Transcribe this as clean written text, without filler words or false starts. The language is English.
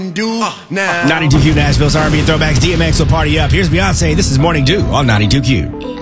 Do now. 92Q Nashville's R&B and Throwbacks. DMX will party up. Here's Beyonce. This is Morning Dew on 92Q.